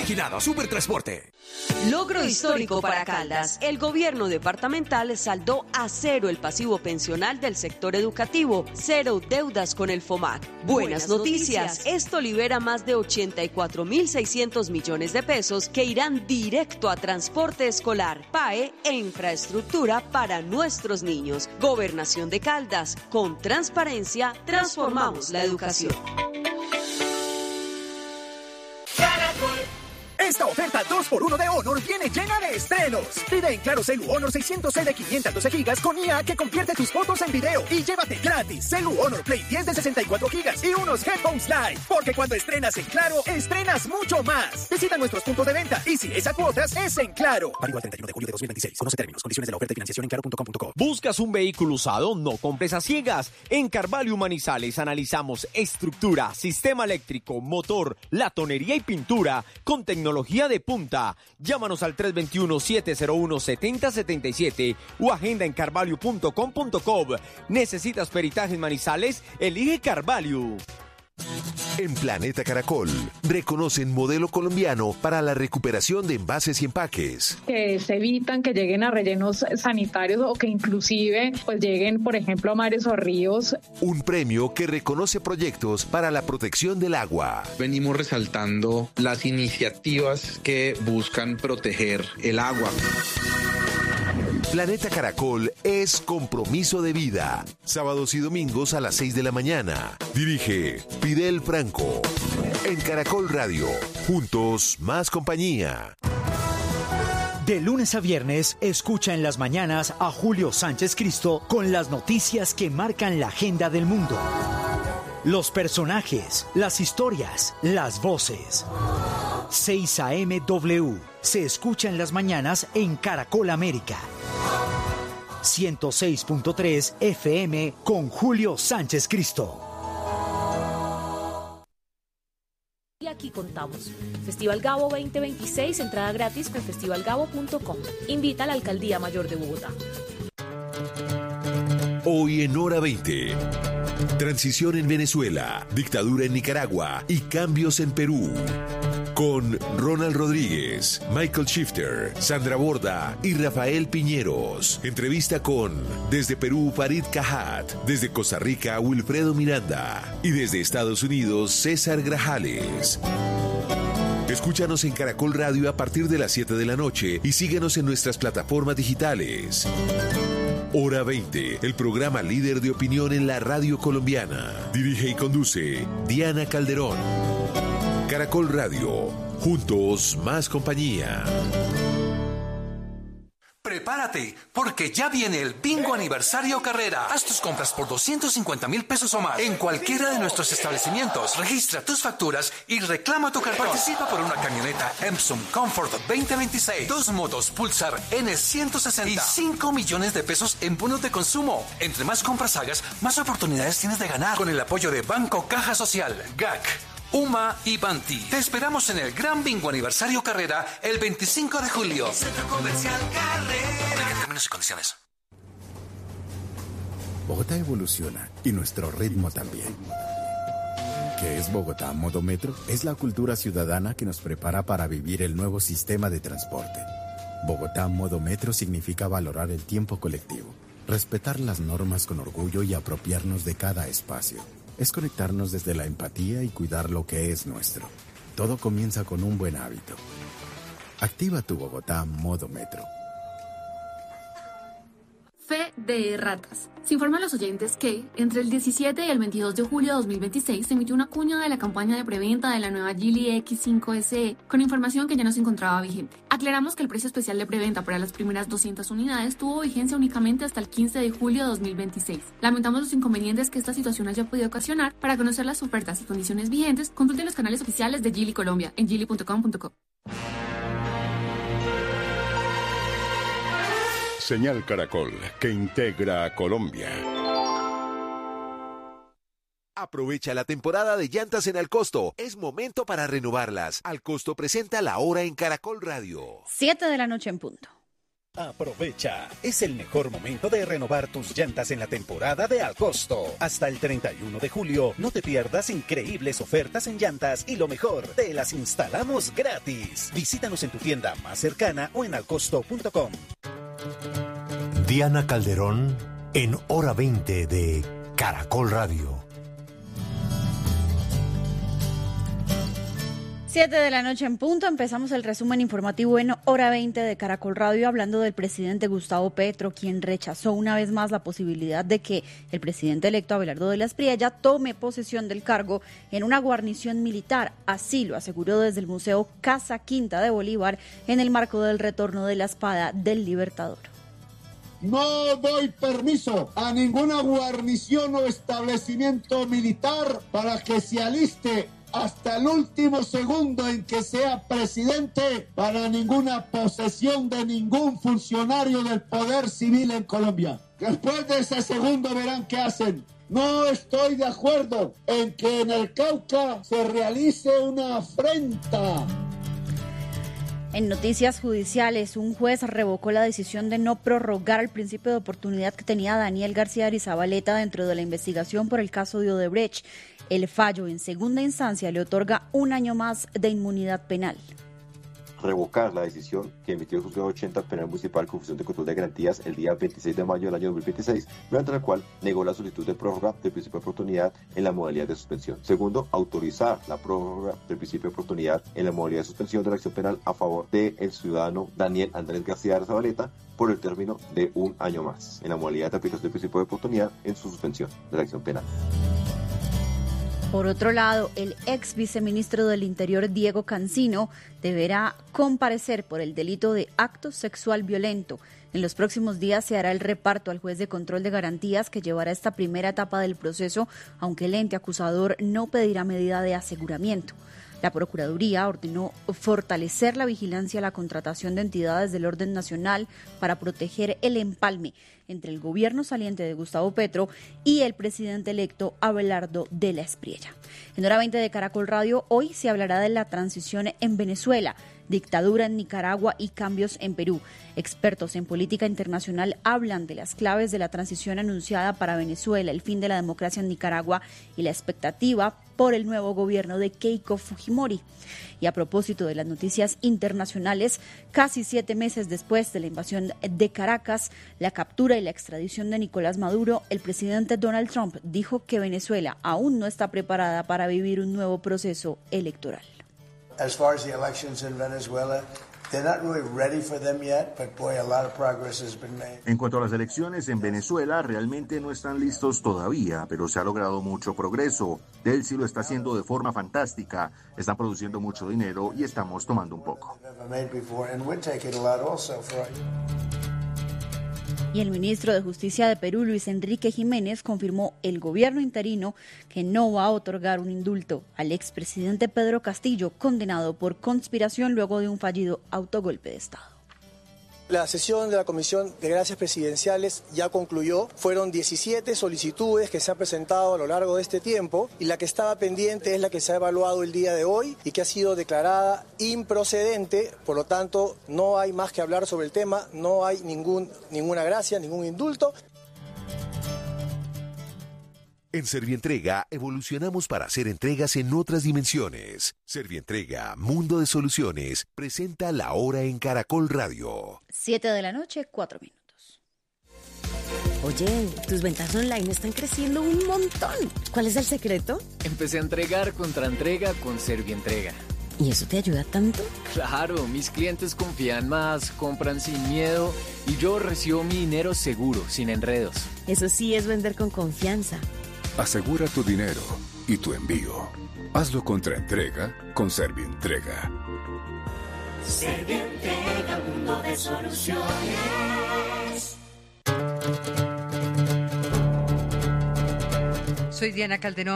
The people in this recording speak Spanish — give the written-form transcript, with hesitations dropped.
Vigilado Supertransporte. Logro histórico para Caldas. El gobierno departamental saldó a cero el pasivo pensional del sector educativo, cero deudas con el FOMAC. Buenas noticias. Esto libera más de 84.600 millones de pesos que irán directo a transporte escolar, PAE e infraestructura para nuestros niños. Gobernación de Caldas. Con transparencia, transformamos la educación. Esta oferta 2x1 de Honor viene llena de estrenos. Pide en Claro Celu Honor 600C de 512 GB con IA que convierte tus fotos en video y llévate gratis Celu Honor Play 10 de 64 GB y unos headphones live. Porque cuando estrenas en Claro, estrenas mucho más. Visita nuestros puntos de venta y si es a cuotas, es en Claro. Válido al 31 de julio de 2026. Conoce términos, condiciones de la oferta y financiación en claro.com.co. ¿Buscas un vehículo usado? No compres a ciegas. En Carvalho Manizales analizamos estructura, sistema eléctrico, motor, latonería y pintura con tecnología de punta. Llámanos al 321-701-7077 o agenda en carvalho.com.co. ¿Necesitas peritaje en Manizales? Elige Carvalho. En Planeta Caracol, reconocen modelo colombiano para la recuperación de envases y empaques. Que se evitan que lleguen a rellenos sanitarios o que inclusive pues lleguen, por ejemplo, a mares o ríos. Un premio que reconoce proyectos para la protección del agua. Venimos resaltando las iniciativas que buscan proteger el agua. Planeta Caracol es compromiso de vida. Sábados y domingos a las 6 de la mañana. Dirige Fidel Franco. En Caracol Radio. Juntos, más compañía. De lunes a viernes, escucha en las mañanas a Julio Sánchez Cristo con las noticias que marcan la agenda del mundo. Los personajes, las historias, las voces. 6 a.m. W. Se escucha en las mañanas en Caracol América. 106.3 FM con Julio Sánchez Cristo. Y aquí contamos. Festival Gabo 2026, entrada gratis con festivalgabo.com. Invita a la Alcaldía Mayor de Bogotá. Hoy en Hora 20. Transición en Venezuela, dictadura en Nicaragua y cambios en Perú. Con Ronald Rodríguez, Michael Shifter, Sandra Borda y Rafael Piñeros. Entrevista con, desde Perú, Farid Cajat, desde Costa Rica, Wilfredo Miranda y desde Estados Unidos, César Grajales. Escúchanos en Caracol Radio a partir de las 7 de la noche y síguenos en nuestras plataformas digitales. Hora 20, el programa líder de opinión en la radio colombiana. Dirige y conduce Diana Calderón. Caracol Radio, juntos más compañía. Prepárate, porque ya viene el Bingo Aniversario Carrera. Haz tus compras por 250,000 pesos o más en cualquiera de nuestros establecimientos. Registra tus facturas y reclama tu cartón. Participa por una camioneta Epson Comfort 2026, 2 motos Pulsar N160 y 5 millones de pesos en bonos de consumo. Entre más compras hagas, más oportunidades tienes de ganar. Con el apoyo de Banco Caja Social, GAC, UMA y Banti. Te esperamos en el Gran Bingo Aniversario Carrera el 25 de julio. Centro Comercial Carrera. Términos y condiciones. Bogotá evoluciona y nuestro ritmo también. ¿Qué es Bogotá Modo Metro? Es la cultura ciudadana que nos prepara para vivir el nuevo sistema de transporte. Bogotá Modo Metro significa valorar el tiempo colectivo, respetar las normas con orgullo y apropiarnos de cada espacio. Es conectarnos desde la empatía y cuidar lo que es nuestro. Todo comienza con un buen hábito. Activa tu Bogotá Modo Metro. Fe de ratas. Se informa a los oyentes que, entre el 17 y el 22 de julio de 2026, se emitió una cuña de la campaña de preventa de la nueva Geely X5 SE, con información que ya no se encontraba vigente. Aclaramos que el precio especial de preventa para las primeras 200 unidades tuvo vigencia únicamente hasta el 15 de julio de 2026. Lamentamos los inconvenientes que esta situación haya podido ocasionar. Para conocer las ofertas y condiciones vigentes, consulte los canales oficiales de Geely Colombia en geely.com.co. Señal Caracol, que integra a Colombia. Aprovecha la temporada de llantas en Alcosto. Es momento para renovarlas. Alcosto presenta La Hora en Caracol Radio. 7 de la noche en punto. Aprovecha, es el mejor momento de renovar tus llantas en la temporada de Al Costo. Hasta el 31 de julio, no te pierdas increíbles ofertas en llantas y lo mejor, te las instalamos gratis. Visítanos en tu tienda más cercana o en alcosto.com. Diana Calderón en Hora 20 de Caracol Radio. 7 de la noche en punto, empezamos el resumen informativo en Hora 20 de Caracol Radio hablando del presidente Gustavo Petro, quien rechazó una vez más la posibilidad de que el presidente electo Abelardo de la Espriella tome posesión del cargo en una guarnición militar. Así lo aseguró desde el Museo Casa Quinta de Bolívar en el marco del retorno de la espada del Libertador. No doy permiso a ninguna guarnición o establecimiento militar para que se aliste hasta el último segundo en que sea presidente para ninguna posesión de ningún funcionario del poder civil en Colombia. Después de ese segundo verán qué hacen. No estoy de acuerdo en que en el Cauca se realice una afrenta. En noticias judiciales, un juez revocó la decisión de no prorrogar el principio de oportunidad que tenía Daniel García Arizabaleta dentro de la investigación por el caso de Odebrecht. El fallo en segunda instancia le otorga 1 año más de inmunidad penal. Revocar la decisión que emitió el Juzgado 80 Penal Municipal con función de control de garantías el día 26 de mayo del año 2026, mediante la cual negó la solicitud de prórroga del principio de oportunidad en la modalidad de suspensión. Segundo, autorizar la prórroga del principio de oportunidad en la modalidad de suspensión de la acción penal a favor del ciudadano Daniel Andrés García Arizabaleta por el término de 1 año más, en la modalidad de aplicación del principio de oportunidad en su suspensión de la acción penal. Por otro lado, el ex viceministro del Interior, Diego Cancino, deberá comparecer por el delito de acto sexual violento. En los próximos días se hará el reparto al juez de control de garantías que llevará esta primera etapa del proceso, aunque el ente acusador no pedirá medida de aseguramiento. La Procuraduría ordenó fortalecer la vigilancia a la contratación de entidades del orden nacional para proteger el empalme entre el gobierno saliente de Gustavo Petro y el presidente electo Abelardo de la Espriella. En Hora 20 de Caracol Radio, hoy se hablará de la transición en Venezuela, dictadura en Nicaragua y cambios en Perú. Expertos en política internacional hablan de las claves de la transición anunciada para Venezuela, el fin de la democracia en Nicaragua y la expectativa por el nuevo gobierno de Keiko Fujimori. Y a propósito de las noticias internacionales, casi 7 meses después de la invasión de Caracas, la captura y la extradición de Nicolás Maduro, el presidente Donald Trump dijo que Venezuela aún no está preparada para vivir un nuevo proceso electoral. As far as the elections in Venezuela, they're not really ready for them yet, but boy, a lot of progress has been made. En cuanto a las elecciones en Venezuela, realmente no están listos todavía, pero se ha logrado mucho progreso. Delcy lo está haciendo de forma fantástica, están produciendo mucho dinero y estamos tomando un poco. Y el ministro de Justicia de Perú, Luis Enrique Jiménez, confirmó el gobierno interino que no va a otorgar un indulto al expresidente Pedro Castillo, condenado por conspiración luego de un fallido autogolpe de Estado. La sesión de la Comisión de Gracias Presidenciales ya concluyó. Fueron 17 solicitudes que se han presentado a lo largo de este tiempo y la que estaba pendiente es la que se ha evaluado el día de hoy y que ha sido declarada improcedente. Por lo tanto, no hay más que hablar sobre el tema, no hay ninguna gracia, ningún indulto. En Servientrega evolucionamos para hacer entregas en otras dimensiones. Servientrega, Mundo de Soluciones, presenta La Hora en Caracol Radio. 7 de la noche, 4 minutos. Oye, tus ventas online están creciendo un montón. ¿Cuál es el secreto? Empecé a entregar contra entrega con Servientrega. ¿Y eso te ayuda tanto? Claro, mis clientes confían más, compran sin miedo y yo recibo mi dinero seguro, sin enredos. Eso sí es vender con confianza. Asegura tu dinero y tu envío. Hazlo contra entrega con Servientrega. Servientrega, mundo de soluciones. Soy Diana Calderón.